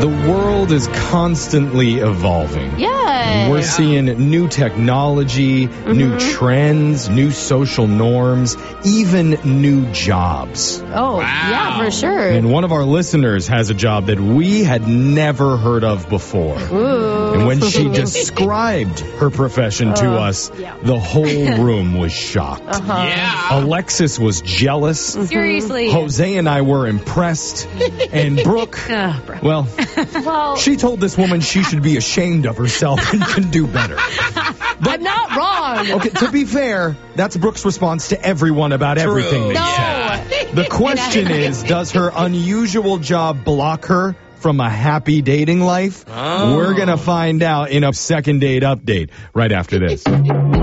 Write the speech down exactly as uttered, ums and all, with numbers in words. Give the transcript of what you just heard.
The world is constantly evolving. Yeah. We're seeing new technology, mm-hmm. new trends, new social norms, even new jobs. Oh, wow. Yeah, for sure. And one of our listeners has a job that we had never heard of before. Ooh. And when she described her profession uh, to us, yeah. the whole room was shocked. Uh-huh. Yeah. Alexis was jealous. Mm-hmm. Seriously. Jose and I were impressed. And Brooke, oh, Brooke. well, well, she told this woman she should be ashamed of herself and can do better. But I'm not wrong. Okay, to be fair, that's Brooke's response to everyone about True. everything they no. said. The question is, does her unusual job block her from a happy dating life? Oh. We're going to find out in a second date update right after this.